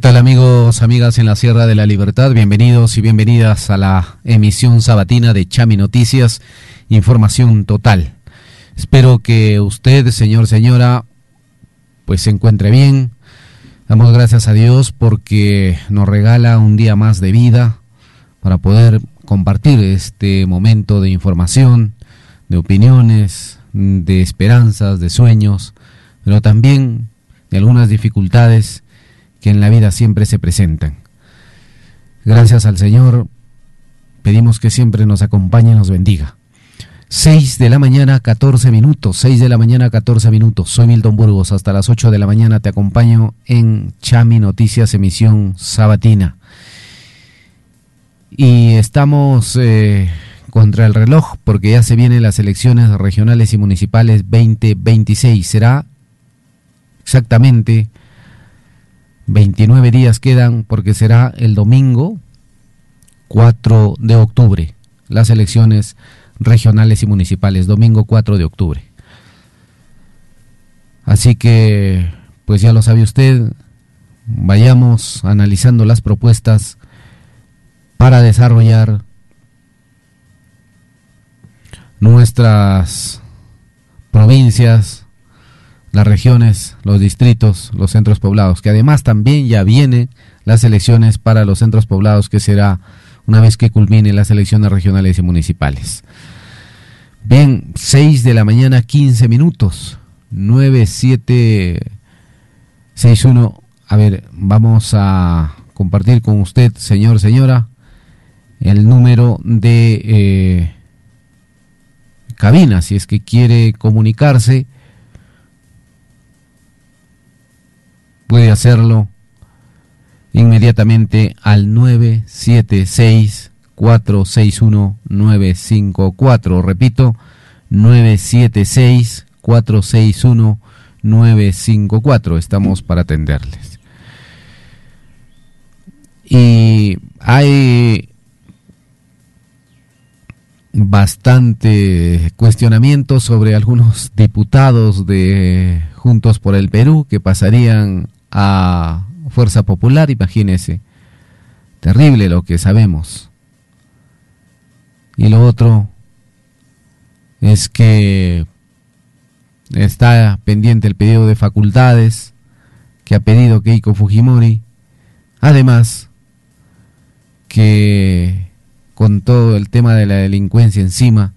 tal amigos, amigas en la Sierra de la Libertad? Bienvenidos y bienvenidas a la emisión sabatina de Chami Noticias, información total. Espero que usted, señor, señora, pues se encuentre bien. Damos gracias a Dios porque nos regala un día más de vida para poder compartir este momento de información, de opiniones, de esperanzas, de sueños, pero también de algunas dificultades que en la vida siempre se presentan. Gracias al Señor, pedimos que siempre nos acompañe y nos bendiga. 6 de la mañana, 14 minutos, 6 de la mañana, 14 minutos. Soy Milton Burgos, hasta las 8 de la mañana te acompaño en Chami Noticias, emisión sabatina. Y estamos contra el reloj porque ya se vienen las elecciones regionales y municipales 2026. Será exactamente 29 días quedan porque será el domingo 4 de octubre, las elecciones regionales y municipales, domingo 4 de octubre. Así que, pues ya lo sabe usted, vayamos analizando las propuestas para desarrollar nuestras provincias, las regiones, los distritos, los centros poblados, que además también ya vienen las elecciones para los centros poblados, que será una vez que culminen las elecciones regionales y municipales. Bien, 6 de la mañana, 15 minutos, 9761. A ver, vamos a compartir con usted, señor, señora, el número de cabina, si es que quiere comunicarse. Puede hacerlo inmediatamente al 976-461-954. Repito, 976-461-954. Estamos para atenderles. Y hay bastante cuestionamiento sobre algunos diputados de Juntos por el Perú que pasarían a Fuerza Popular. Imagínese, terrible lo que sabemos. Y lo otro es que está pendiente el pedido de facultades que ha pedido Keiko Fujimori, además que con todo el tema de la delincuencia encima,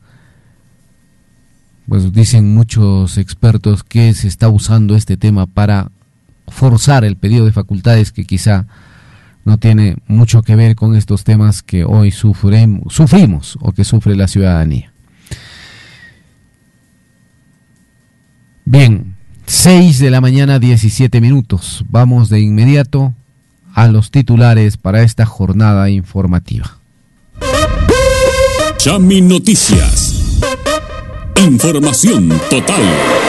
pues dicen muchos expertos que se está usando este tema para forzar el pedido de facultades, que quizá no tiene mucho que ver con estos temas que hoy sufrimos o que sufre la ciudadanía. Bien, 6 de la mañana, 17 minutos. Vamos de inmediato a los titulares para esta jornada informativa. Chami Noticias. Información total.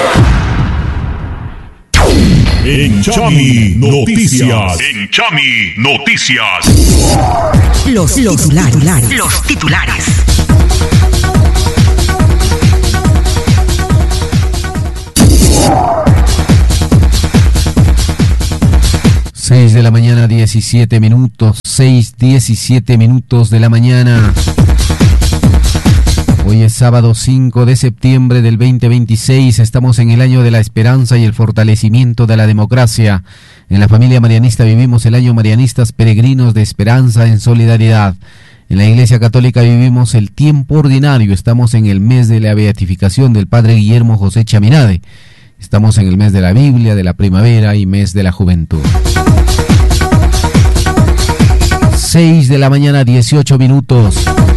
En Chami Noticias. En Chami Noticias. Los titulares. Los titulares. Seis de la mañana, 17 minutos. 6:17 minutos de la mañana. Hoy es sábado 5 de septiembre del 2026, estamos en el año de la esperanza y el fortalecimiento de la democracia. En la familia marianista vivimos el año Marianistas Peregrinos de Esperanza en Solidaridad. En la Iglesia Católica vivimos el tiempo ordinario, estamos en el mes de la beatificación del Padre Guillermo José Chaminade. Estamos en el mes de la Biblia, de la primavera y mes de la juventud. 6 de la mañana, 18 minutos.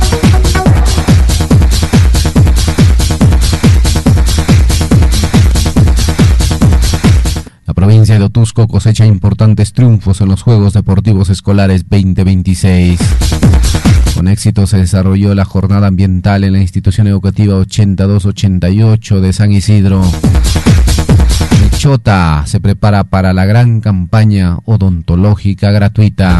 La provincia de Otusco cosecha importantes triunfos en los Juegos Deportivos Escolares 2026. Con éxito se desarrolló la jornada ambiental en la institución educativa 8288 de San Isidro. El Chota se prepara para la gran campaña odontológica gratuita.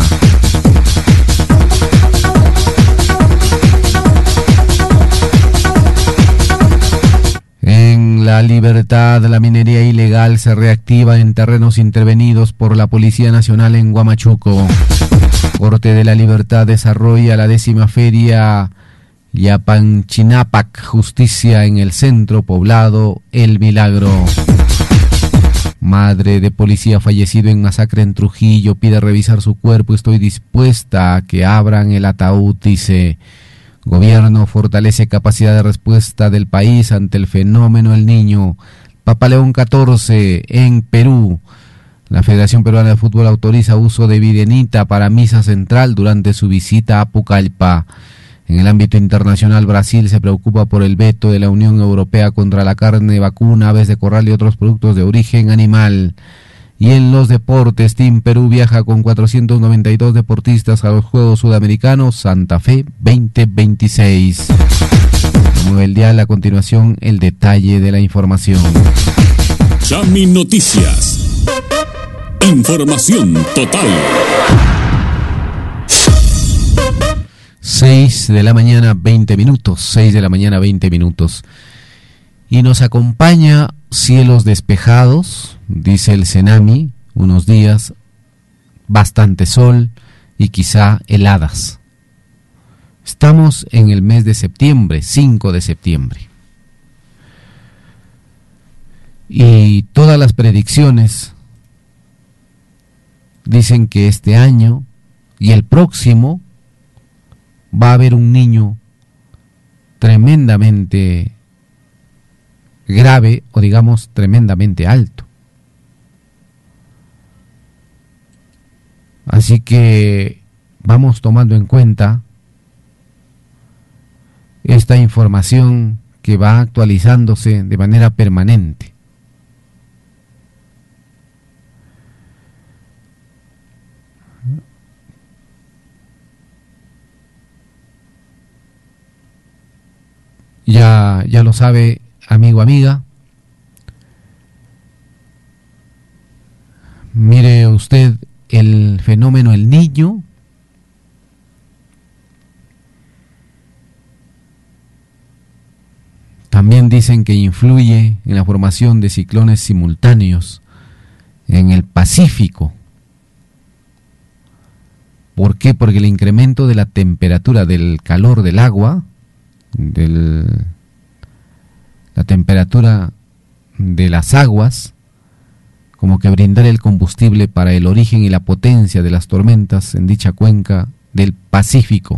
En En La Libertad, la minería ilegal se reactiva en terrenos intervenidos por la Policía Nacional en Huamachuco. Corte de La Libertad desarrolla la 10ª feria Yapanchinapac, justicia en el centro poblado El Milagro. Madre de policía fallecido en masacre en Trujillo pide revisar su cuerpo. Estoy dispuesta a que abran el ataúd, dice. Gobierno fortalece capacidad de respuesta del país ante el fenómeno El Niño. Papa León XIV en Perú. La Federación Peruana de Fútbol autoriza uso de videnita para misa central durante su visita a Pucallpa. En el ámbito internacional, Brasil se preocupa por el veto de la Unión Europea contra la carne vacuna, aves de corral y otros productos de origen animal. Y en los deportes, Team Perú viaja con 492 deportistas a los Juegos Sudamericanos Santa Fe 2026. Mueve el dial, a continuación el detalle de la información. Chami Noticias. Información total. 6 de la mañana 20 minutos, 6 de la mañana 20 minutos. Y nos acompaña cielos despejados, dice el Cenami, unos días, bastante sol y quizá heladas. Estamos en el mes de septiembre, 5 de septiembre. Y todas las predicciones dicen que este año y el próximo va a haber un niño tremendamente grave, o digamos tremendamente alto. Así que vamos tomando en cuenta esta información que va actualizándose de manera permanente. Ya lo sabe, amigo, amiga. Mire usted el fenómeno El Niño. También dicen que influye en la formación de ciclones simultáneos en el Pacífico. ¿Por qué? Porque el incremento de la temperatura del calor del agua, la temperatura de las aguas, como que brindar el combustible para el origen y la potencia de las tormentas en dicha cuenca del Pacífico.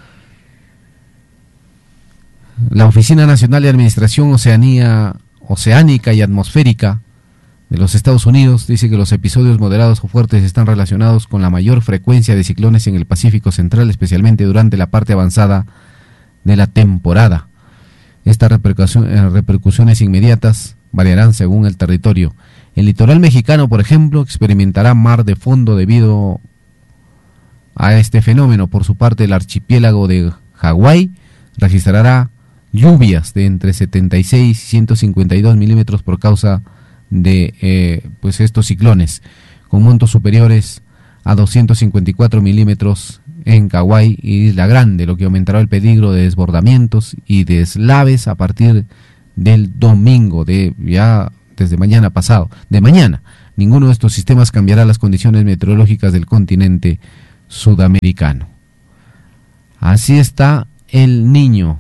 La Oficina Nacional de Administración Oceánica y Atmosférica de los Estados Unidos dice que los episodios moderados o fuertes están relacionados con la mayor frecuencia de ciclones en el Pacífico Central, especialmente durante la parte avanzada de la temporada. Estas repercusiones inmediatas variarán según el territorio. El litoral mexicano, por ejemplo, experimentará mar de fondo debido a este fenómeno. Por su parte, el archipiélago de Hawái registrará lluvias de entre 76 y 152 milímetros por causa de estos ciclones, con montos superiores a 254 milímetros en Kauai y Isla Grande, lo que aumentará el peligro de desbordamientos y deslaves a partir del domingo, desde mañana pasado. De mañana, ninguno de estos sistemas cambiará las condiciones meteorológicas del continente sudamericano. Así está El Niño.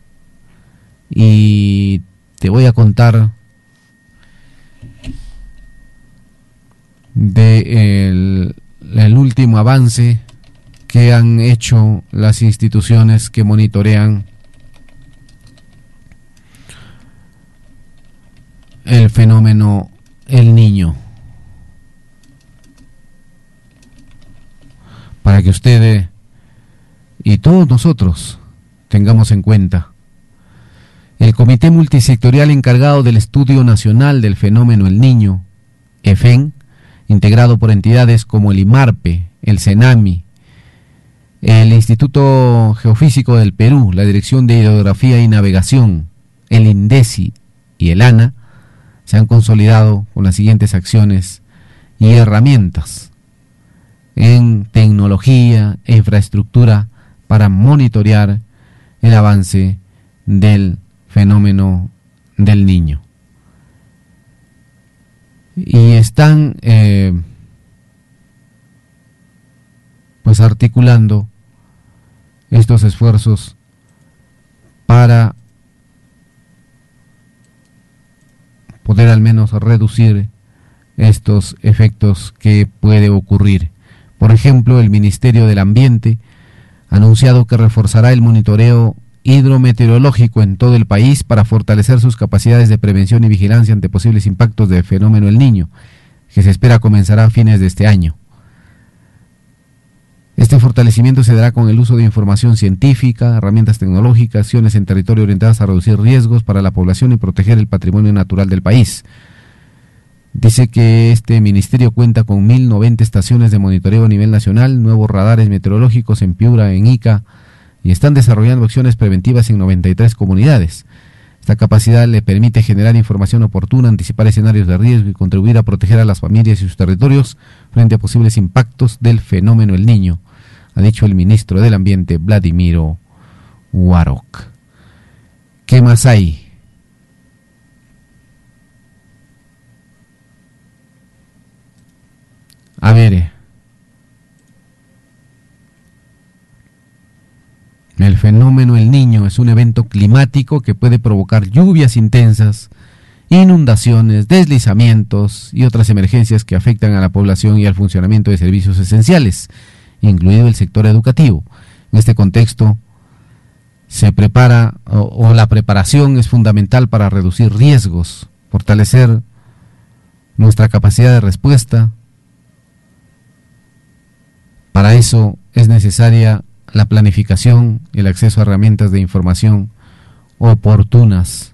Y te voy a contar de el último avance que han hecho las instituciones que monitorean el fenómeno El Niño, para que usted y todos nosotros tengamos en cuenta. El Comité Multisectorial encargado del Estudio Nacional del Fenómeno El Niño, EFEN, integrado por entidades como el IMARPE, el CENAMI, el Instituto Geofísico del Perú, la Dirección de Hidrografía y Navegación, el INDECI y el ANA, se han consolidado con las siguientes acciones y herramientas en tecnología e infraestructura para monitorear el avance del fenómeno del Niño. y están pues articulando estos esfuerzos para poder al menos reducir estos efectos que puede ocurrir. Por ejemplo, el Ministerio del Ambiente ha anunciado que reforzará el monitoreo hidrometeorológico en todo el país para fortalecer sus capacidades de prevención y vigilancia ante posibles impactos del fenómeno El Niño, que se espera comenzará a fines de este año. Este fortalecimiento se dará con el uso de información científica, herramientas tecnológicas, acciones en territorio orientadas a reducir riesgos para la población y proteger el patrimonio natural del país. Dice que este ministerio cuenta con 1.090 estaciones de monitoreo a nivel nacional, nuevos radares meteorológicos en Piura, en Ica, y están desarrollando acciones preventivas en 93 comunidades. Esta capacidad le permite generar información oportuna, anticipar escenarios de riesgo y contribuir a proteger a las familias y sus territorios frente a posibles impactos del fenómeno El Niño, ha dicho el ministro del Ambiente, Vladimiro Warok. ¿Qué más hay? A ver, el fenómeno El Niño es un evento climático que puede provocar lluvias intensas, inundaciones, deslizamientos y otras emergencias que afectan a la población y al funcionamiento de servicios esenciales, incluido el sector educativo. En este contexto, se prepara o la preparación es fundamental para reducir riesgos, fortalecer nuestra capacidad de respuesta. Para eso es necesaria la planificación y el acceso a herramientas de información oportunas.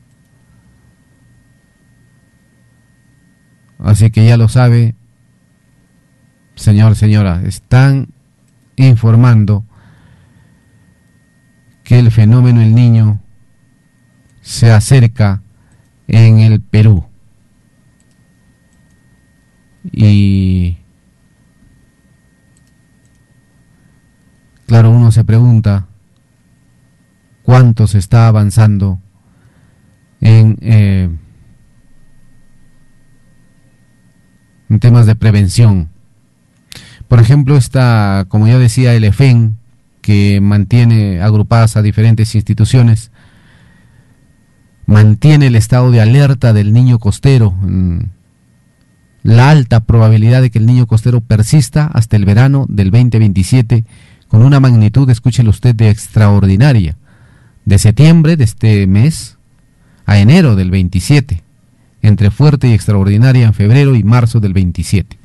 Así que ya lo sabe, señor, señora, están informando que el fenómeno El Niño se acerca en el Perú. Y claro, uno se pregunta cuánto se está avanzando en temas de prevención. Por ejemplo, está, como ya decía, el EFEN, que mantiene agrupadas a diferentes instituciones, mantiene el estado de alerta del niño costero, la alta probabilidad de que el niño costero persista hasta el verano del 2027, con una magnitud, escúchelo usted, de extraordinaria, de septiembre de este mes a enero del 27, entre fuerte y extraordinaria en febrero y marzo del 27.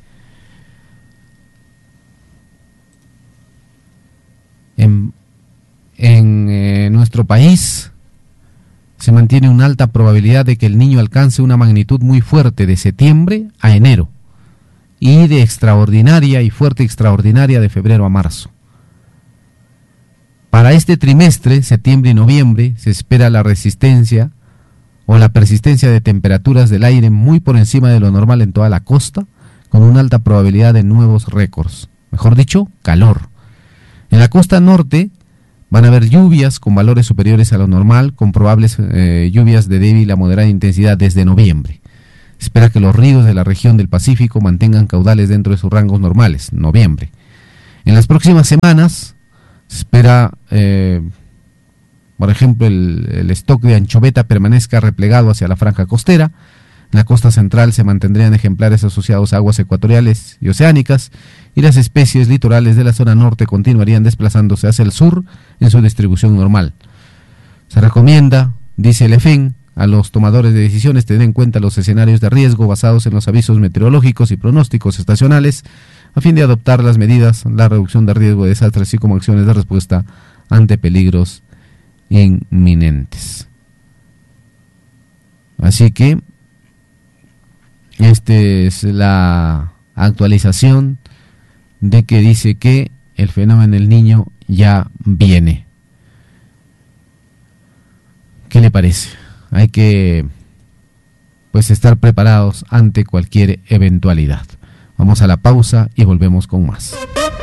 En nuestro país se mantiene una alta probabilidad de que el niño alcance una magnitud muy fuerte de septiembre a enero y de extraordinaria y fuerte extraordinaria de febrero a marzo. Para este trimestre, septiembre y noviembre, se espera la resistencia o la persistencia de temperaturas del aire muy por encima de lo normal en toda la costa, con una alta probabilidad de nuevos récords. Mejor dicho, calor. En la costa norte van a haber lluvias con valores superiores a lo normal, con probables lluvias de débil a moderada intensidad desde noviembre. Se espera que los ríos de la región del Pacífico mantengan caudales dentro de sus rangos normales, noviembre. En las próximas semanas se espera, por ejemplo, el stock de anchoveta permanezca replegado hacia la franja costera. En la costa central se mantendrían ejemplares asociados a aguas ecuatoriales y oceánicas, y las especies litorales de la zona norte continuarían desplazándose hacia el sur en su distribución normal. Se recomienda, dice el EFEN, a los tomadores de decisiones tener en cuenta los escenarios de riesgo basados en los avisos meteorológicos y pronósticos estacionales, a fin de adoptar las medidas, la reducción de riesgo de desastres, así como acciones de respuesta ante peligros inminentes. Así que esta es la actualización de que dice que el fenómeno El Niño ya viene. ¿Qué le parece? Hay que estar preparados ante cualquier eventualidad. Vamos a la pausa y volvemos con más.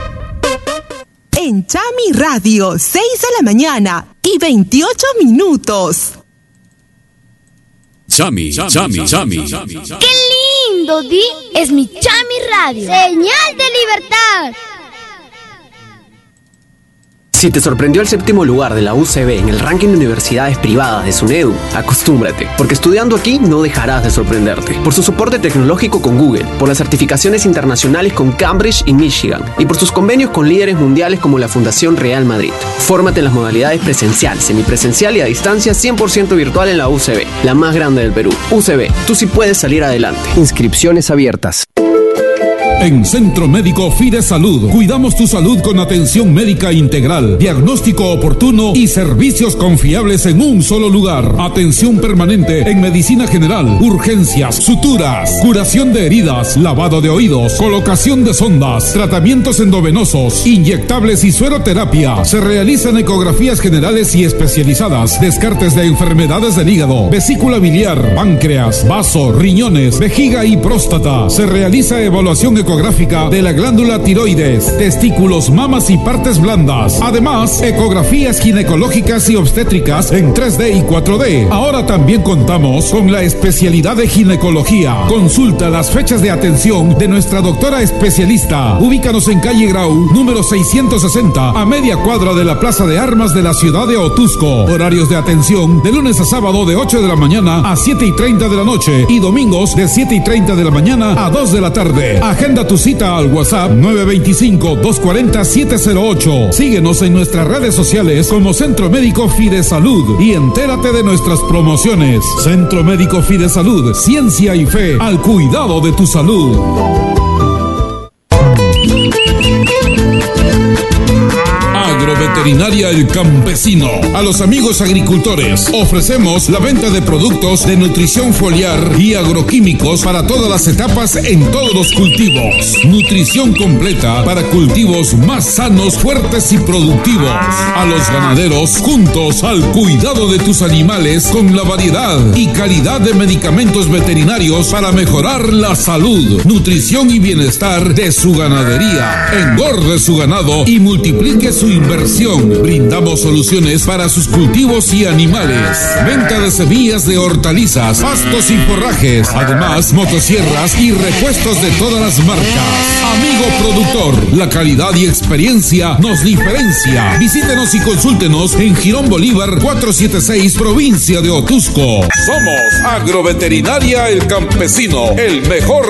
En Chami Radio, 6 de la mañana y 28 minutos. Chami. ¡Qué lindo! lindo, Di. Es mi Chami Radio. Señal de libertad. Si te sorprendió el 7º lugar de la UCB en el ranking de universidades privadas de SUNEDU, acostúmbrate, porque estudiando aquí no dejarás de sorprenderte. Por su soporte tecnológico con Google, por las certificaciones internacionales con Cambridge y Michigan, y por sus convenios con líderes mundiales como la Fundación Real Madrid. Fórmate en las modalidades presencial, semipresencial y a distancia 100% virtual en la UCB, la más grande del Perú. UCB, tú sí puedes salir adelante. Inscripciones abiertas. En Centro Médico Fidesalud, cuidamos tu salud con atención médica integral, diagnóstico oportuno y servicios confiables en un solo lugar. Atención permanente en medicina general, urgencias, suturas, curación de heridas, lavado de oídos, colocación de sondas, tratamientos endovenosos, inyectables y sueroterapia. Se realizan ecografías generales y especializadas, descartes de enfermedades del hígado, vesícula biliar, páncreas, vaso, riñones, vejiga y próstata. Se realiza evaluación ecográfica de la glándula tiroides, testículos, mamas y partes blandas. Además, ecografías ginecológicas y obstétricas en 3D y 4D. Ahora también contamos con la especialidad de ginecología. Consulta las fechas de atención de nuestra doctora especialista. Ubícanos en calle Grau, número 660, a media cuadra de la Plaza de Armas de la ciudad de Otusco. Horarios de atención de lunes a sábado de 8 de la mañana a 7:30 de la noche y domingos de 7:30 de la mañana a 2 de la tarde. Agenda tu cita al WhatsApp 925-240-708. Síguenos en nuestras redes sociales como Centro Médico Fidesalud y entérate de nuestras promociones. Centro Médico Fidesalud, ciencia y fe al cuidado de tu salud. Agroveterinaria El Campesino. A los amigos agricultores ofrecemos la venta de productos de nutrición foliar y agroquímicos para todas las etapas en todos los cultivos. Nutrición completa para cultivos más sanos, fuertes y productivos. A los ganaderos, juntos al cuidado de tus animales con la variedad y calidad de medicamentos veterinarios para mejorar la salud, nutrición y bienestar de su ganadería. Engorde su ganado y multiplique su inversión. Brindamos soluciones para sus cultivos y animales. Venta de semillas de hortalizas, pastos y forrajes. Además, motosierras y repuestos de todas las marcas. Amigo productor, la calidad y experiencia nos diferencia. Visítenos y consúltenos en Girón Bolívar 476, provincia de Otusco. Somos Agroveterinaria El Campesino, el mejor